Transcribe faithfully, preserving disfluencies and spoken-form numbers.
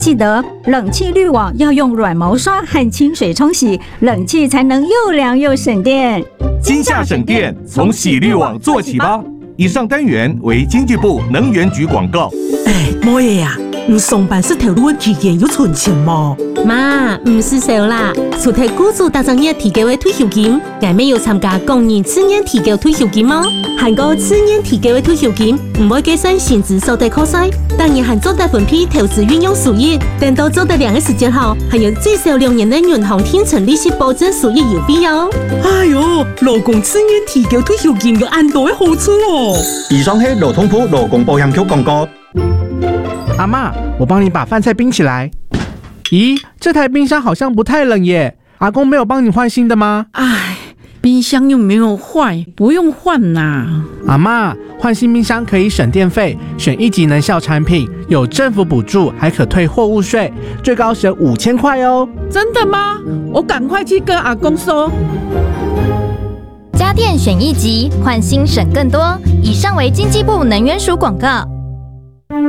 记得冷气滤网要用软毛刷和清水冲洗，冷气才能又凉又省电。 今夏省电，从洗滤网做起吧。以上单元为经济部能源局广告。 哎，冇嘢呀，你上班是投入期间有存钱冇？ 妈，唔是少啦，除睇雇主打算要提高嘅退休金，外面有參加工人次年提高退休金嗎？韓國次年提高嘅退休金唔會計算薪資所得扣稅，當然還做得分批投資運用收益，等到做得兩個時間後，還有最少兩年的銀行天存利息保證收益優惠哦。 哎喲，勞工次年提高退休金有安多嘅好處哦。 以上係勞通部勞工保險局廣告。 阿嬷，我幫你把飯菜冰起來。咦，這台冰箱好像不太冷耶，阿公沒有幫你換新的嗎？ 唉，冰箱又沒有壞，不用換啦。 阿嬷，換新冰箱可以省電費，選一級能效產品，有政府補助，還可退貨物稅，最高省五千塊哦。 真的嗎？我趕快去跟阿公說。 家電選一級，換新省更多。以上為經濟部能源署廣告。